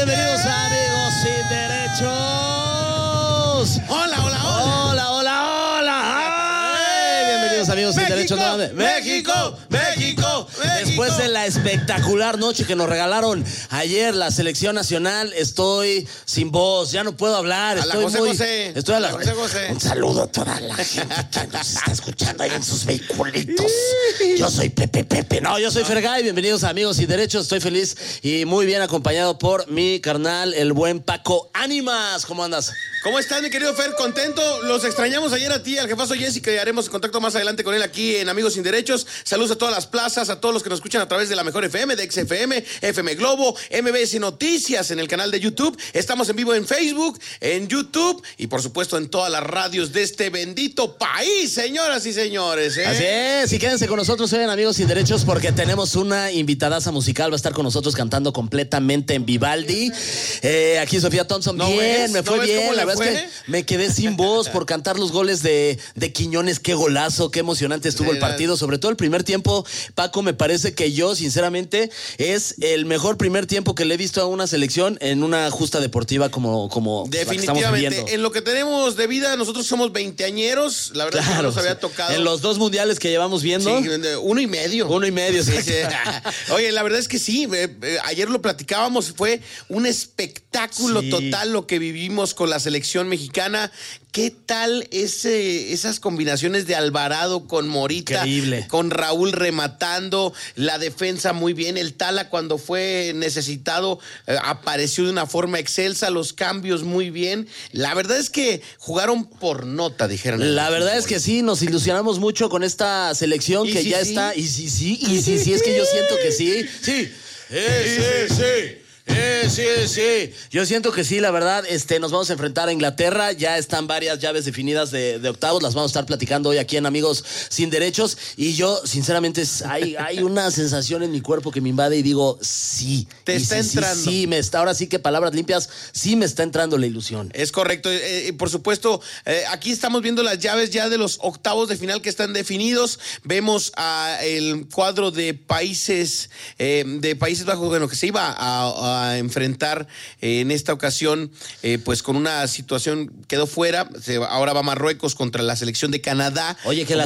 Bienvenidos a Amigos Sin Derechos. Hola, hola, hola. Hola, hola, hola. Ay, bienvenidos Amigos Sin Derechos. México, México. Después de la espectacular noche que nos regalaron ayer la selección nacional, estoy sin voz, ya no puedo hablar. Estoy a la José. Un saludo a toda la gente que nos está escuchando ahí en sus vehiculitos. Yo soy Pepe. No, yo soy Fergay. Bienvenidos a Amigos Sin Derechos. Estoy feliz y muy bien acompañado por mi carnal, el buen Paco Ánimas. ¿Cómo andas? ¿Cómo estás, mi querido Fer? Contento. Los extrañamos ayer a ti, al jefazo Jessica, y haremos contacto más adelante con él aquí en Amigos Sin Derechos. Saludos a todas las plazas, a todos los que nos escuchan a través de la Mejor FM, de XFM, FM Globo, MBS Noticias en el canal de YouTube. Estamos en vivo en Facebook, en YouTube y por supuesto en todas las radios de este bendito país, señoras y señores. Así es, y quédense con nosotros hoy en Amigos Sin Derechos porque tenemos una invitadaza musical. Va a estar con nosotros cantando completamente en Vivaldi. Aquí Sofía Thompson. Me fue bien. La verdad es que me quedé sin voz por cantar los goles de Quiñones. Qué golazo, qué emocionante estuvo el partido. Sobre todo el primer tiempo, Paco, me parece que yo, sinceramente, es el mejor primer tiempo que le he visto a una selección en una justa deportiva como definitivamente. En lo que tenemos de vida, nosotros somos veinteañeros. La verdad, claro, que nos había tocado. En los 2 mundiales que llevamos viendo. Sí, 1 y medio. 1 y medio, sí. Oye, la verdad es que sí. Ayer lo platicábamos. Fue un espectáculo total lo que vivimos con la selección mexicana. ¿Qué tal esas combinaciones de Alvarado con Morita? Increíble. Con Raúl rematando, la defensa muy bien. El Tala, cuando fue necesitado, apareció de una forma excelsa. Los cambios muy bien. La verdad es que jugaron por nota, dijeron. La verdad es que sí, nos ilusionamos mucho con esta selección que ya está. Y sí, es que yo siento que sí. Sí. Sí. Yo siento que sí, la verdad. Nos vamos a enfrentar a Inglaterra. Ya están varias llaves definidas de octavos. Las vamos a estar platicando hoy aquí en Amigos Sin Derechos. Y yo, sinceramente, hay una sensación en mi cuerpo que me invade y digo, sí. Te está entrando. Sí, ahora sí que palabras limpias, sí me está entrando la ilusión. Es correcto. Por supuesto, aquí estamos viendo las llaves ya de los octavos de final que están definidos. Vemos el cuadro de Países Bajos, bueno, que se iba a enfrentar en esta ocasión, pues con una situación, quedó fuera. Ahora va Marruecos contra la selección de Canadá. Oye, que los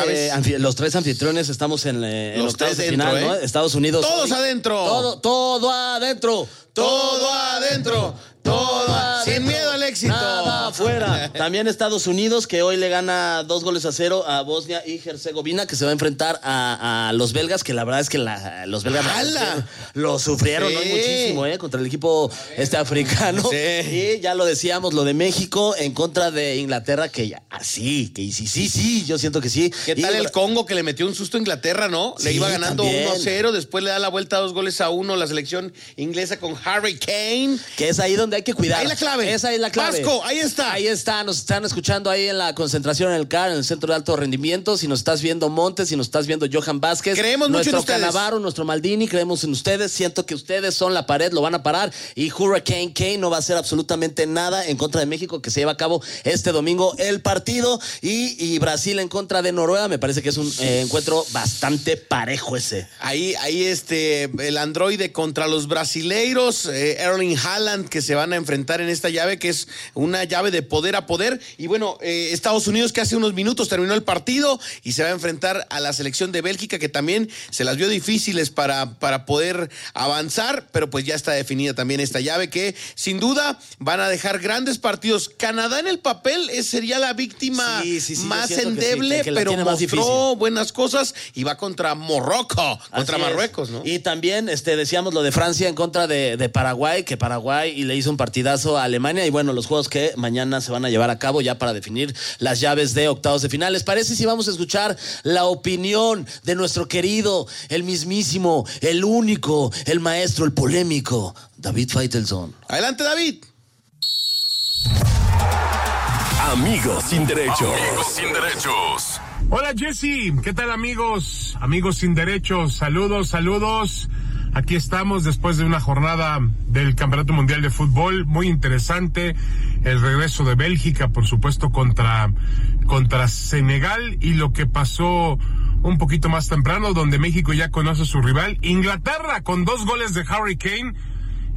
3 anfitriones estamos en los octavos de final, ¿no? Estados Unidos. Todos adentro. Todo adentro. Todo adentro. Sin miedo al éxito. Nada afuera. También Estados Unidos, que hoy le gana 2-0 a Bosnia y Herzegovina, que se va a enfrentar a los belgas, que la verdad es que los belgas lo sufrieron hoy muchísimo, contra el equipo africano. Sí. Y ya lo decíamos, lo de México en contra de Inglaterra, que sí, yo siento que sí. ¿Qué tal el Congo, que le metió un susto a Inglaterra, no? Sí, le iba ganando también 1-0, después le da la vuelta 2-1 la selección inglesa con Harry Kane. Que es ahí donde hay que cuidar. Ahí la clave. Esa es la clave. Vasco, ahí está. Nos están escuchando ahí en la concentración en el CAR, en el Centro de Alto Rendimiento. Si nos estás viendo Montes, si nos estás viendo Johan Vázquez. Creemos mucho en ustedes. Nuestro Canavaro, nuestro Maldini, creemos en ustedes. Siento que ustedes son la pared, lo van a parar. Y Hurricane Kane no va a hacer absolutamente nada en contra de México, que se lleva a cabo este domingo el partido. Y Brasil en contra de Noruega. Me parece que es un encuentro bastante parejo ese. Ahí el androide contra los brasileiros. Erling Haaland, que se van a enfrentar en esta llave, que es una llave de poder a poder. Y bueno, Estados Unidos, que hace unos minutos terminó el partido y se va a enfrentar a la selección de Bélgica, que también se las vio difíciles para poder avanzar, pero pues ya está definida también esta llave, que sin duda van a dejar grandes partidos. Canadá en el papel sería la víctima más endeble, pero mostró buenas cosas y va contra Marruecos, ¿no? Y también decíamos lo de Francia en contra de Paraguay, que Paraguay y le hizo un partidazo a Alemania. Y bueno, los juegos que mañana se van a llevar a cabo ya para definir las llaves de octavos de final. ¿Les parece si vamos a escuchar la opinión de nuestro querido, el mismísimo, el único, el maestro, el polémico, David Faitelson? Adelante, David. Amigos Sin Derechos. Hola, Jesse. ¿Qué tal, amigos? Amigos Sin Derechos. Saludos. Aquí estamos después de una jornada del Campeonato Mundial de Fútbol muy interesante. El regreso de Bélgica, por supuesto, contra Senegal, y lo que pasó un poquito más temprano, donde México ya conoce a su rival, Inglaterra, con 2 goles de Harry Kane.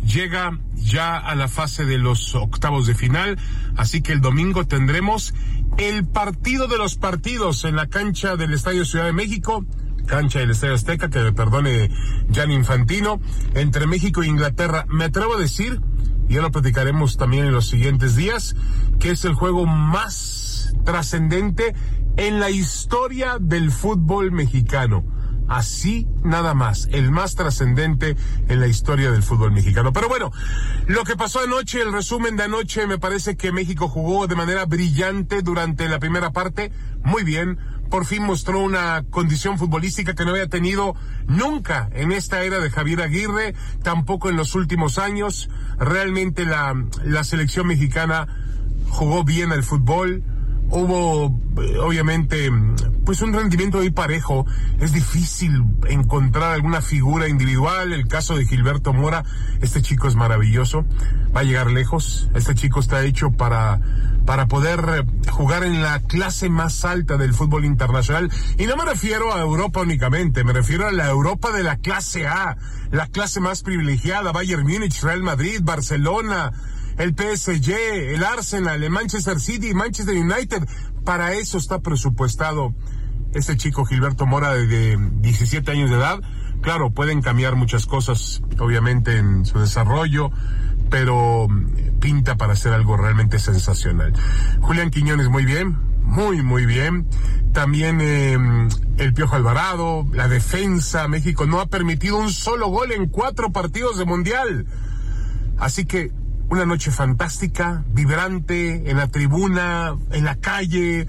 llega ya a la fase de los octavos de final, así que el domingo tendremos el partido de los partidos en la cancha del Estadio Ciudad de México, cancha del Estadio Azteca, que me perdone Gianni Infantino, entre México e Inglaterra. Me atrevo a decir, y ya lo platicaremos también en los siguientes días, que es el juego más trascendente en la historia del fútbol mexicano. Así nada más, el más trascendente en la historia del fútbol mexicano. Pero bueno, lo que pasó anoche, el resumen de anoche, me parece que México jugó de manera brillante durante la primera parte, muy bien. Por fin mostró una condición futbolística que no había tenido nunca en esta era de Javier Aguirre, tampoco en los últimos años. Realmente la selección mexicana jugó bien al fútbol. Hubo, obviamente, pues un rendimiento muy parejo. Es difícil encontrar alguna figura individual. El caso de Gilberto Mora, este chico es maravilloso, va a llegar lejos. Este chico está hecho para poder jugar en la clase más alta del fútbol internacional. Y no me refiero a Europa únicamente, me refiero a la Europa de la clase A, la clase más privilegiada: Bayern Múnich, Real Madrid, Barcelona, el PSG, el Arsenal, el Manchester City, Manchester United. Para eso está presupuestado este chico Gilberto Mora de 17 años de edad. Claro, pueden cambiar muchas cosas, obviamente, en su desarrollo, pero pinta para hacer algo realmente sensacional. Julián Quiñones, muy bien, muy bien. También el Piojo Alvarado, la defensa. México no ha permitido un solo gol en 4 partidos de Mundial. Así que una noche fantástica, vibrante, en la tribuna, en la calle,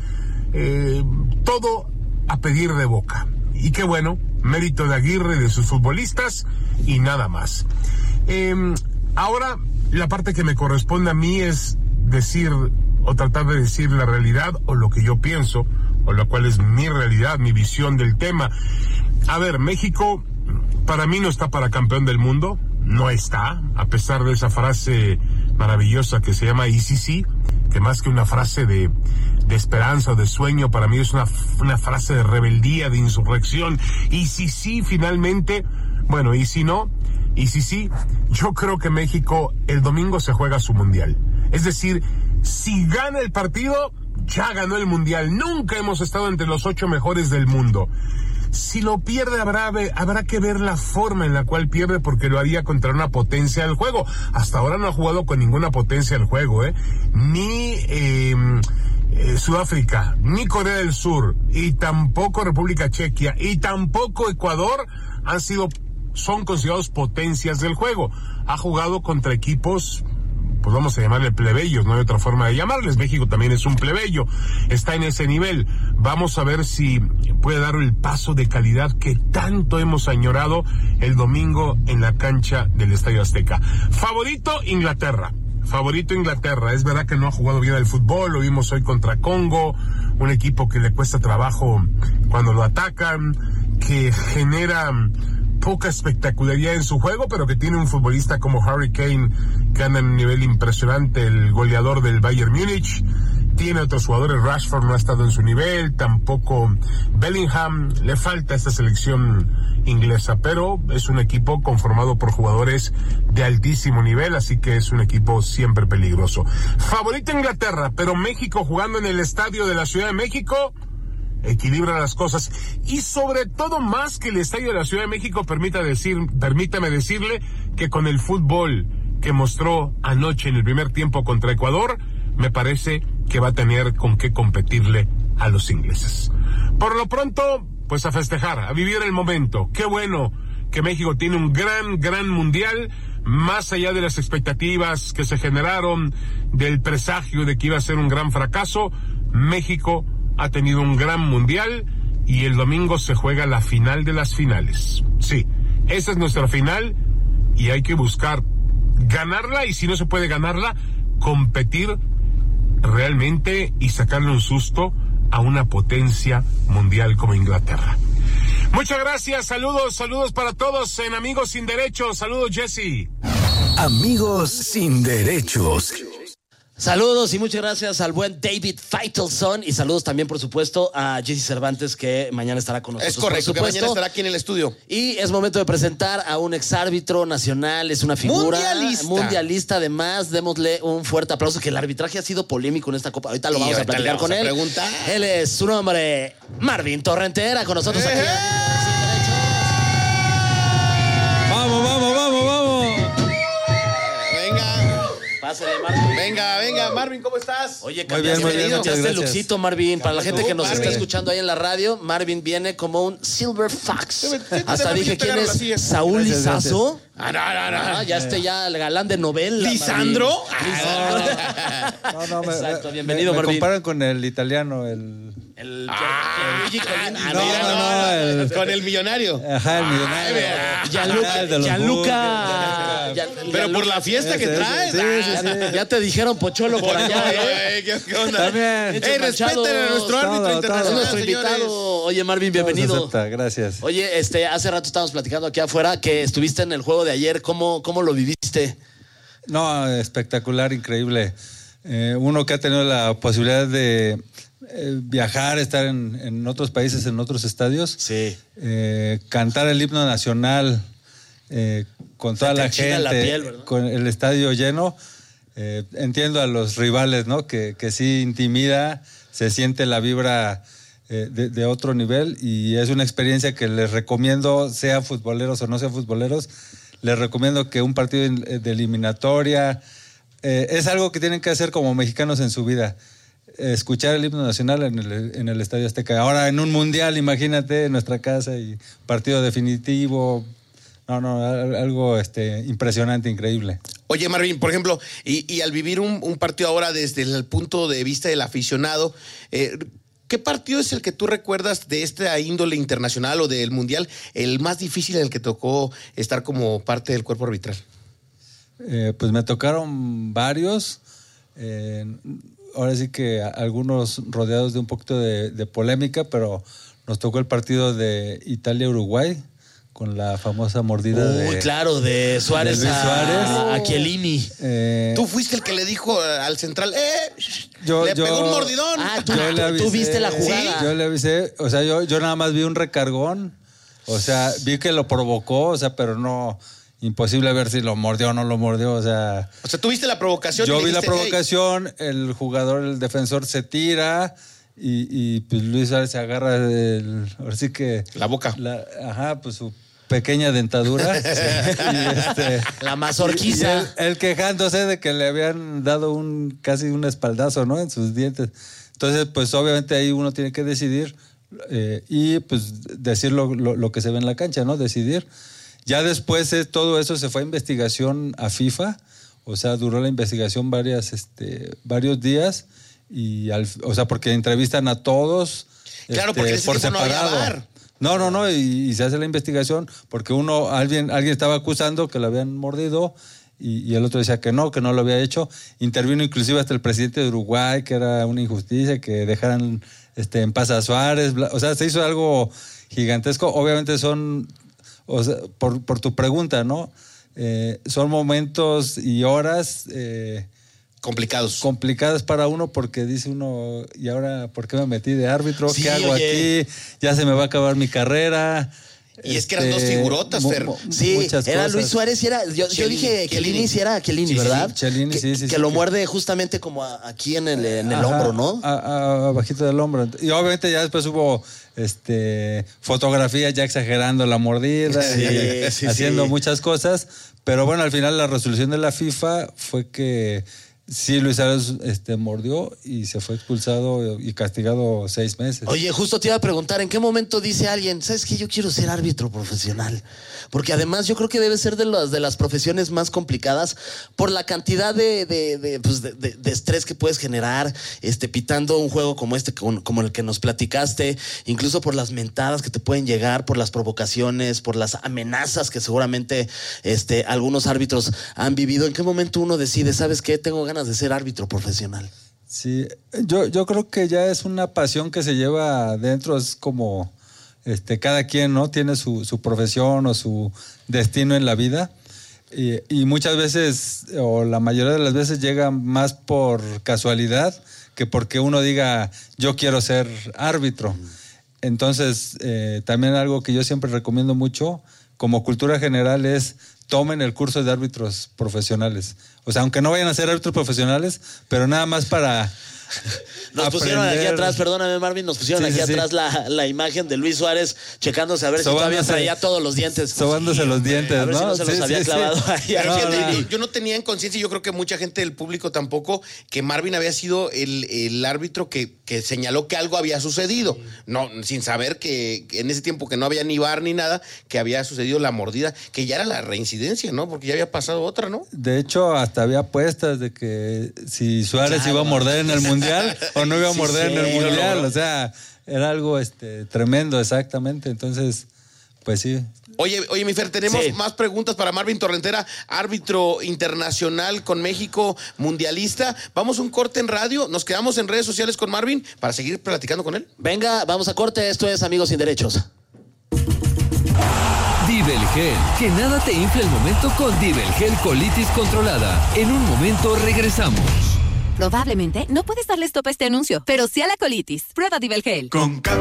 todo a pedir de boca. Y qué bueno, mérito de Aguirre, de sus futbolistas y nada más. Ahora, la parte que me corresponde a mí es decir o tratar de decir la realidad o lo que yo pienso, o lo cual es mi realidad, mi visión del tema. A ver, México para mí no está para campeón del mundo. No está, a pesar de esa frase maravillosa que se llama ECC, que más que una frase de esperanza o de sueño, para mí es una frase de rebeldía, de insurrección. Y si sí, finalmente, bueno, y si no, y si sí, yo creo que México el domingo se juega su mundial. Es decir, si gana el partido, ya ganó el mundial. Nunca hemos estado entre los 8 mejores del mundo. Si lo pierde, habrá que ver la forma en la cual pierde, porque lo haría contra una potencia del juego. Hasta ahora no ha jugado con ninguna potencia del juego, ni Sudáfrica, ni Corea del Sur, y tampoco República Checa, y tampoco Ecuador son considerados potencias del juego. Ha jugado contra equipos, pues vamos a llamarle plebeyos, no hay otra forma de llamarles. México también es un plebeyo, está en ese nivel. Vamos a ver si puede dar el paso de calidad que tanto hemos añorado el domingo en la cancha del Estadio Azteca. Favorito Inglaterra. Es verdad que no ha jugado bien al fútbol, lo vimos hoy contra Congo, un equipo que le cuesta trabajo cuando lo atacan, que genera poca espectacularidad en su juego, pero que tiene un futbolista como Harry Kane, que anda en un nivel impresionante, el goleador del Bayern Múnich. Tiene otros jugadores, Rashford no ha estado en su nivel, tampoco Bellingham, le falta esta selección inglesa, pero es un equipo conformado por jugadores de altísimo nivel, así que es un equipo siempre peligroso. Favorito Inglaterra, pero México jugando en el estadio de la Ciudad de México equilibra las cosas, y sobre todo más que el estadio de la Ciudad de México, permítame decirle que con el fútbol que mostró anoche en el primer tiempo contra Ecuador, me parece que va a tener con qué competirle a los ingleses. Por lo pronto, pues a festejar, a vivir el momento. Qué bueno que México tiene un gran mundial, más allá de las expectativas que se generaron, del presagio de que iba a ser un gran fracaso. México ha tenido un gran mundial y el domingo se juega la final de las finales. Sí, esa es nuestra final y hay que buscar ganarla, y si no se puede ganarla, competir realmente y sacarle un susto a una potencia mundial como Inglaterra. Muchas gracias, saludos para todos en Amigos Sin Derechos. Saludos, Jesse. Amigos Sin Derechos. Saludos y muchas gracias al buen David Faitelson y saludos también, por supuesto, a Jesse Cervantes, que mañana estará con nosotros. Es correcto, que mañana estará aquí en el estudio. Y es momento de presentar a un exárbitro nacional, es una figura mundialista. Además, démosle un fuerte aplauso, que el arbitraje ha sido polémico en esta Copa. Ahorita lo vamos a platicar con él. Él es su nombre, Marvin Torrentera, con nosotros aquí. Venga, Marvin, ¿cómo estás? Oye, cambiaste el luxito, Marvin. Para la gente que nos está escuchando ahí en la radio, Marvin viene como un Silver Fox. Hasta dije quién es Saúl Lizazo. No. Ya el galán de novela. ¿Lisandro? No, exacto, bienvenido, Marvin. Me comparan con el italiano, con el millonario. Ajá, el millonario. Gianluca. Pero por la fiesta que traes. Sí. Ya te dijeron pocholo por allá. ¿Qué onda? Respeten a nuestro árbitro internacional. Es nuestro invitado. Oye, Marvin, bienvenido. Gracias. Oye, hace rato estábamos platicando aquí afuera que estuviste en el juego de ayer. ¿Cómo lo viviste? No, espectacular, increíble. Uno que ha tenido la posibilidad de viajar, estar en otros países, en otros estadios. Sí. Cantar el himno nacional con toda la gente, la piel, con el estadio lleno. Entiendo a los rivales, ¿no? Que sí intimida, se siente la vibra de otro nivel y es una experiencia que les recomiendo, sea futboleros o no sean futboleros, les recomiendo que un partido de eliminatoria es algo que tienen que hacer como mexicanos en su vida. Escuchar el himno nacional en el Estadio Azteca. Ahora en un mundial, imagínate, en nuestra casa y partido definitivo. Algo impresionante, increíble. Oye, Marvin, por ejemplo, y al vivir un partido ahora desde el punto de vista del aficionado, ¿qué partido es el que tú recuerdas de esta índole internacional o del mundial, el más difícil en el que tocó estar como parte del cuerpo arbitral? Pues me tocaron varios. Ahora sí que algunos rodeados de un poquito de polémica, pero nos tocó el partido de Italia-Uruguay con la famosa mordida de Suárez, de Luis Suárez a Chiellini. Tú fuiste el que le dijo al central, le pegó un mordidón. Tú viste la jugada. Sí, yo le avisé, o sea, yo nada más vi un recargón, o sea, vi que lo provocó, o sea, pero no... Imposible ver si lo mordió o no lo mordió, o sea... O sea, tú viste la provocación. Yo vi la provocación, el jugador, el defensor se tira y pues Luis Suárez se agarra ahora sí que... La boca. Pues su pequeña dentadura. La mazorquiza. Y él quejándose de que le habían dado casi un espaldazo, ¿no? En sus dientes. Entonces, pues obviamente ahí uno tiene que decidir y pues decir lo que se ve en la cancha, ¿no? Decidir. Ya después todo eso se fue a investigación a FIFA, o sea, duró la investigación varios días, o sea, porque entrevistan a todos. Claro, porque por separado. No, y se hace la investigación porque alguien estaba acusando que lo habían mordido y el otro decía que no lo había hecho. Intervino inclusive hasta el presidente de Uruguay, que era una injusticia, que dejaran en paz a Suárez. O sea, se hizo algo gigantesco. Obviamente o sea, por tu pregunta, ¿no? Son momentos y horas complicadas para uno porque dice uno, ¿y ahora por qué me metí de árbitro? Sí, ¿qué hago aquí? Ya se me va a acabar mi carrera. Y es que eran dos figurotas, Fer. Sí, era Luis Suárez y era... Yo dije Chiellini, sí era Chiellini, ¿verdad? Sí, Chiellini, sí. Que lo muerde justamente como aquí en el hombro, ¿no? Abajito del hombro. Y obviamente ya después hubo fotografías ya exagerando la mordida, haciendo muchas cosas. Pero bueno, al final la resolución de la FIFA fue que sí, Luis Suárez mordió y se fue expulsado y castigado 6 meses. Oye, justo te iba a preguntar, ¿en qué momento dice alguien, sabes qué, yo quiero ser árbitro profesional? Porque además yo creo que debe ser de las profesiones más complicadas por la cantidad de estrés que puedes generar pitando un juego como como el que nos platicaste, incluso por las mentadas que te pueden llegar, por las provocaciones, por las amenazas que seguramente algunos árbitros han vivido. ¿En qué momento uno decide, sabes qué, tengo ganas de ser árbitro profesional? Sí, yo creo que ya es una pasión que se lleva adentro, es como cada quien, ¿no? Tiene su profesión o su destino en la vida, Y muchas veces, o la mayoría de las veces, llega más por casualidad que porque uno diga, yo quiero ser árbitro. Entonces, también algo que yo siempre recomiendo mucho, como cultura general, es tomen el curso de árbitros profesionales. O sea, aunque no vayan a ser árbitros profesionales, pero nada más para... Nos pusieron aquí atrás, perdóname Marvin, nos pusieron aquí atrás la imagen de Luis Suárez checándose a ver si todavía traía todos los dientes. Sobándose los dientes, a ver si no se los había clavado ahí. Yo no tenía en conciencia, y yo creo que mucha gente del público tampoco, que Marvin había sido el árbitro que señaló que algo había sucedido. No, sin saber que en ese tiempo que no había ni VAR ni nada, que había sucedido la mordida, que ya era la reincidencia, ¿no? Porque ya había pasado otra, ¿no? De hecho, hasta había apuestas de que si Suárez iba a morder en el Mundial o no iba a morder en el Mundial. O sea, era algo tremendo, exactamente. Entonces, pues sí. Oye, mi Fer, tenemos más preguntas para Marvin Torrentera, árbitro internacional con México, mundialista. Vamos a un corte en radio, nos quedamos en redes sociales con Marvin para seguir platicando con él. Venga, vamos a corte, esto es Amigos Sin Derechos. Divelgel, que nada te infle el momento con Divelgel colitis controlada. En un momento regresamos. Probablemente no puedes darle stop a este anuncio, pero sí a la colitis. Prueba Divelgel. Con